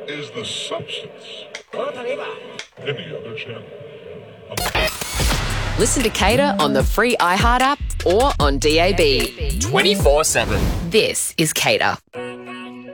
is the substance. Any other channel. Listen to Cater on the free iHeart app or on DAB. 24/7. This is Cater.